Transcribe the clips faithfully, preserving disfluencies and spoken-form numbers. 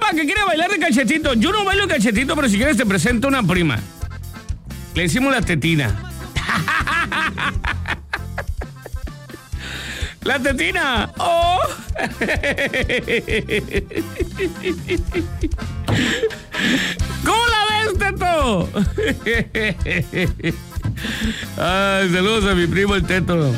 compa que quiere bailar de cachetito. Yo no bailo de cachetito, pero si quieres te presento una prima. Le decimos la tetina. ¡La tetina! ¡Oh! ¿Cómo la ves, Teto? Ay, saludos a mi primo el Teto.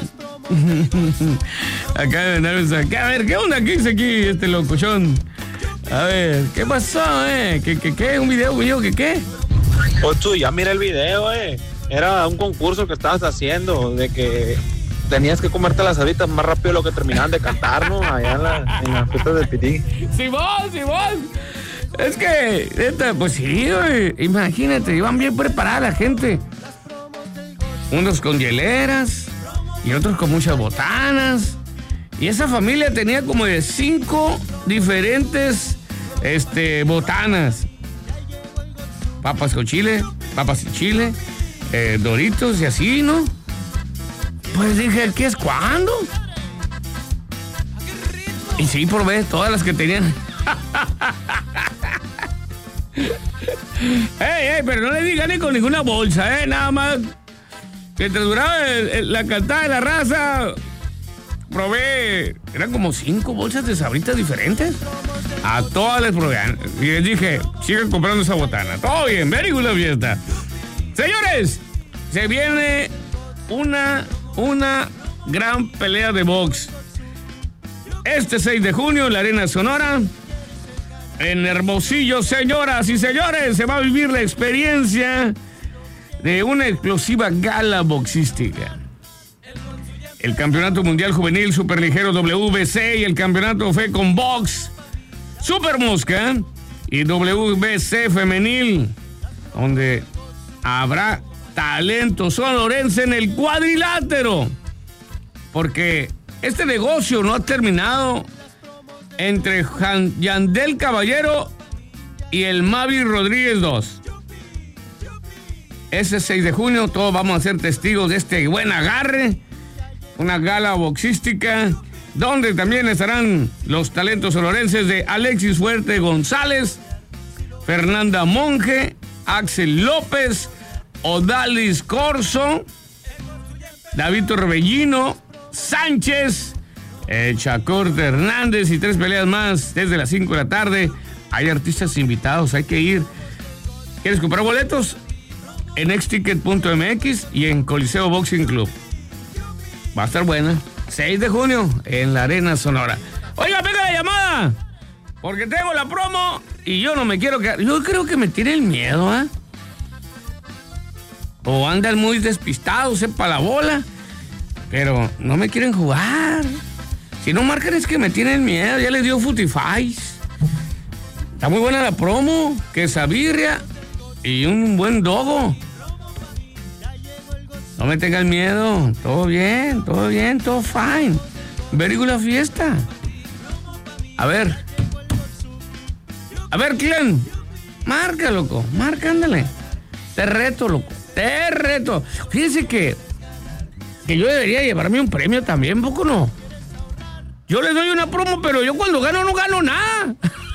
Acá de venir, a ver, ¿qué onda? ¿Qué dice aquí este locochón? A ver, ¿qué pasó, eh? ¿Qué, qué, qué? ¿Un video mío? ¿Qué, qué? Ocho, ya mira el video, eh. Era un concurso que estabas haciendo de que tenías que comerte las habitas más rápido de lo que terminaban de cantar, ¿no? Allá en la, en la fiesta del Pitín. ¡Sí, vos, sí, vos! Es que, esta, pues sí, güey. Imagínate, iban bien preparada la gente. Unos con hieleras y otros con muchas botanas. Y esa familia tenía como de cinco diferentes este, botanas. Papas con chile, papas sin chile, eh, Doritos y así, ¿no? Pues dije, ¿qué es cuándo? Y sí, probé todas las que tenían. ¡Ey, ey! Pero no le digan ni con ninguna bolsa, ¿eh? Nada más. Mientras duraba el, el, la cantada de la raza, probé. Eran como cinco bolsas de sabritas diferentes. A todas les probé. Y les dije, sigan comprando esa botana. Todo bien, very good la fiesta. Señores, se viene una. Una gran pelea de box. Este seis de junio en la Arena Sonora. En Hermosillo, señoras y señores, se va a vivir la experiencia de una explosiva gala boxística. El Campeonato Mundial Juvenil Superligero W B C y el Campeonato F E con Box Super Mosca y W B C Femenil, donde habrá talento sonorense en el cuadrilátero, porque este negocio no ha terminado entre Jan, Yandel Caballero y el Mavi Rodríguez dos. Ese seis de junio todos vamos a ser testigos de este buen agarre, una gala boxística donde también estarán los talentos sonorenses de Alexis Fuerte González, Fernanda Monge, Axel López, Odalis Corso, David Torbellino, Sánchez, eh, Chacorte Hernández y tres peleas más desde las cinco de la tarde. Hay artistas invitados, hay que ir. ¿Quieres comprar boletos? En exticket punto m x y en Coliseo Boxing Club. Va a estar buena. seis de junio en la Arena Sonora. Oiga, pega la llamada, porque tengo la promo y yo no me quiero quedar. Yo creo que me tiene el miedo, ¿ah? ¿eh? O andan muy despistados, sepa la bola. Pero no me quieren jugar. Si no marcan es que me tienen miedo. Ya les dio Futifys. Está muy buena la promo. Quesabirria y un buen dogo. No me tengan miedo. Todo bien, todo bien, todo fine. Very good la fiesta. A ver. A ver, ¿quién? Marca, loco. Marca, ándale. Te reto, loco. Te reto. Fíjense que, que yo debería llevarme un premio también, ¿poco no? Yo les doy una promo, pero yo cuando gano no gano nada.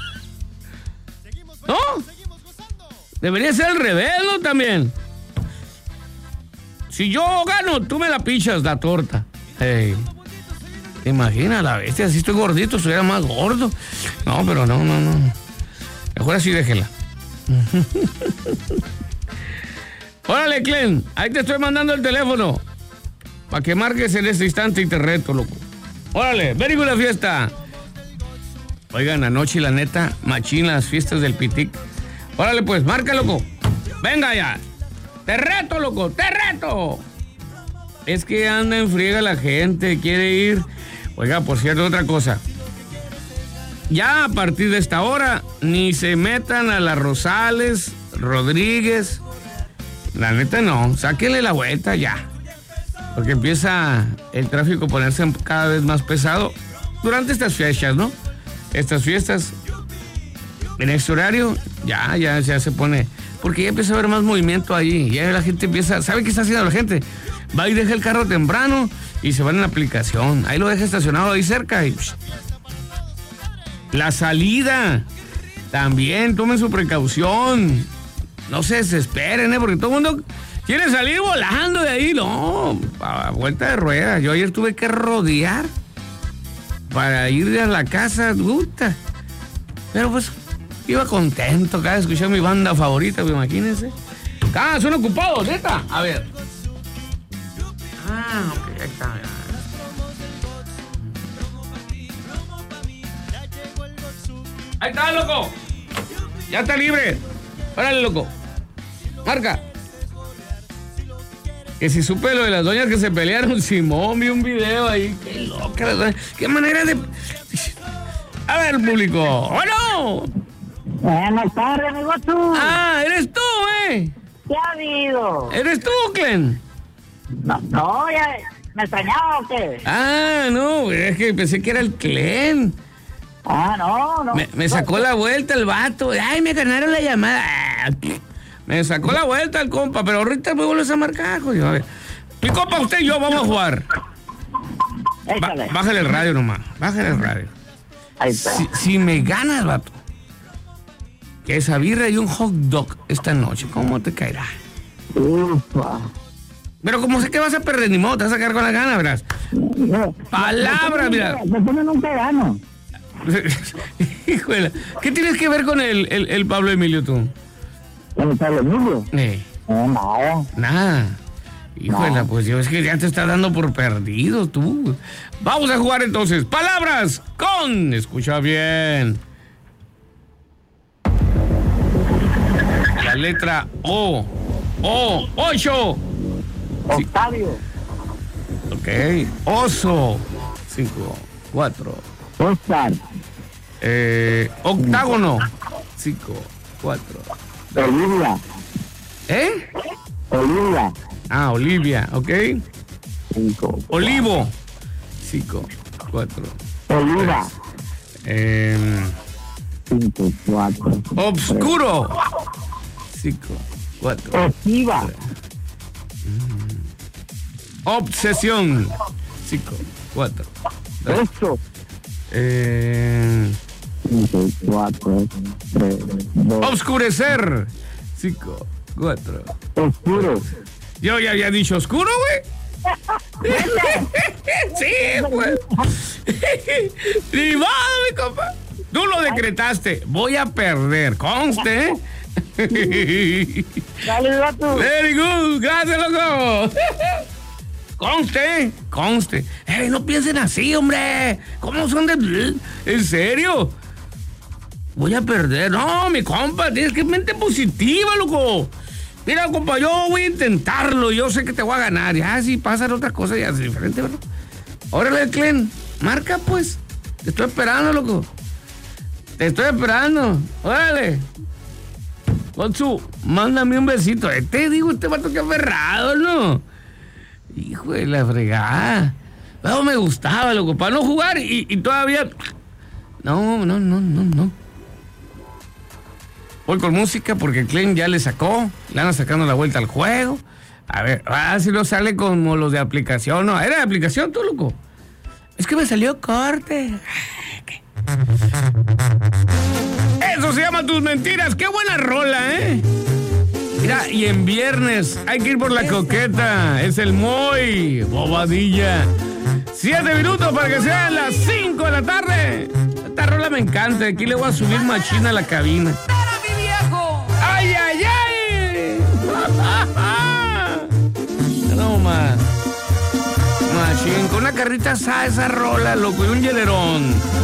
¿No? Debería ser al revés, ¿no? También. Si yo gano, tú me la pichas, la torta. Hey. ¿Te imaginas la bestia? Si estoy gordito, estuviera más gordo. No, pero no, no, no. Mejor así déjela. Órale, Clen, ahí te estoy mandando el teléfono para que marques en este instante y te reto, loco. Órale, very good la fiesta. Oigan, anoche la neta, machín las fiestas del Pitic. Órale, pues, marca, loco. Venga ya. Te reto, loco, te reto. Es que anda en friega la gente, quiere ir. Oiga, por cierto, otra cosa. Ya a partir de esta hora, ni se metan a la Rosales, Rodríguez. La neta no, sáquenle la vuelta ya. Porque empieza el tráfico a ponerse cada vez más pesado durante estas fechas, ¿no? Estas fiestas, en este horario, ya, ya, ya se pone. Porque ya empieza a haber más movimiento ahí. Ya la gente empieza, ¿sabe qué está haciendo la gente? Va y deja el carro temprano y se va en la aplicación. Ahí lo deja estacionado ahí cerca y... Psh, la salida. también tomen su precaución. No se desesperen, ¿eh? Porque todo el mundo quiere salir volando de ahí. No, a vuelta de rueda. Yo ayer tuve que rodear para ir a la casa, puta. Pero pues iba contento cada vez escuchar mi banda favorita, pues, imagínense. Ah, son ocupados, neta. A ver. Ah, ok, ahí está. Ahí está, loco. Ya está libre. Órale, loco. Marca. Que si supe lo de las doñas que se pelearon, Simón, vi un video ahí. Qué loca las doñas. Qué manera de... A ver, público. ¡Bueno! Buenas tardes, amigo tú. Ah, eres tú, ¿eh? ¿Qué ha habido? ¿Eres tú, Clen? No, no, ya... ¿Me extrañaba o qué? Ah, no, es que pensé que era el Clen. Ah, no, no. Me, me sacó la vuelta el vato. Ay, me ganaron la llamada. Ah, me sacó la vuelta el compa, pero ahorita me vuelves a marcar, coño. A ver. Mi compa, usted y yo vamos a jugar. Ba- bájale el radio nomás. Bájale el radio. Ahí está. Si, si me ganas, vato, que esa birra y un hot dog esta noche, ¿cómo te caerá? Ufa. Pero como sé que vas a perder, ni modo, te vas a sacar con la gana, verás. Palabras, mira. Después nunca gano. Híjole, ¿qué tienes que ver con el, el, el Pablo Emilio tú? ¿El Pablo Emilio? Eh, No, nada. nada. Híjole, No. pues yo es que ya te estás dando por perdido tú. Vamos a jugar entonces. Palabras con... Escucha bien. La letra O. O. Ocho. Octavio. Ok. Oso. Cinco. Cuatro. Oscar. Eh, octágono. Cinco. Cuatro. Olivia. ¿Eh? Olivia. Ah, Olivia. Ok. Cinco. Olivo. Cinco. Cuatro. Oliva. Eh, Cinco, cuatro. obscuro. Cinco. Cuatro. Esquiva. Obsesión. Cinco. Cuatro. Tres. Ocho. Eh, Cinco, cuatro, tres, dos. obscurecer. Cinco. Cuatro. Oscuro. Yo ya había dicho oscuro, güey. Sí, güey. Ni modo, mi compa. Tú lo decretaste. Voy a perder. Conste. Dale, gato. Very good. Gracias, loco. Conste. Conste. Ey, no piensen así, hombre. ¿Cómo son de... ¿En serio? Voy a perder. No, mi compa, tienes que mente positiva, loco. Mira, compa, yo voy a intentarlo. Yo sé que te voy a ganar. Ya, si pasan otras cosas, ya es diferente, ¿verdad? Órale, Clen. Marca, pues. Te estoy esperando, loco. Te estoy esperando. Órale. Otsu, mándame un besito. Eh, te digo, este vato que aferrado, ¿no? Hijo de la fregada. No me gustaba, loco, para no jugar y, y todavía... No, no, no, no, no. Voy con música porque Clen ya le sacó. Le anda sacando la vuelta al juego. A ver, ah, si no sale como los de aplicación. No, ¿era de aplicación tú, loco? Es que me salió corte. ¿Qué? Eso se llama Tus Mentiras. Qué buena rola, ¿eh? Mira, y en viernes hay que ir por la coqueta. Es el Moy Bobadilla. Siete minutos para que sean las cinco de la tarde. Esta rola me encanta. Aquí le voy a subir machina a la cabina. ¡Ay, ay, ay! No más. Machín, con una carrita asada esa rola, loco, y un hielerón.